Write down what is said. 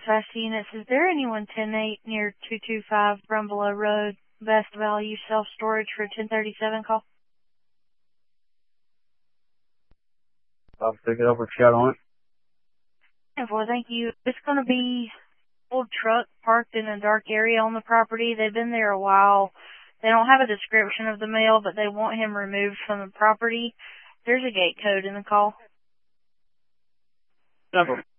Fast units. Is there anyone 10-8 near 225 Brumbelow Road, Best Value Self-Storage for 1037 call? I'll pick it up or shout on it. Well, thank you. It's going to be an old truck parked in a dark area on the property. They've been there a while. They don't have a description of the male, but they want him removed from the property. There's a gate code in the call. Simple.